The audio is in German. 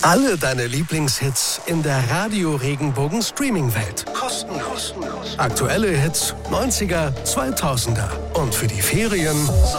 Alle deine Lieblingshits in der Radio-Regenbogen-Streaming-Welt. Kostenlos. Aktuelle Hits, 90er, 2000er. Und für die Ferien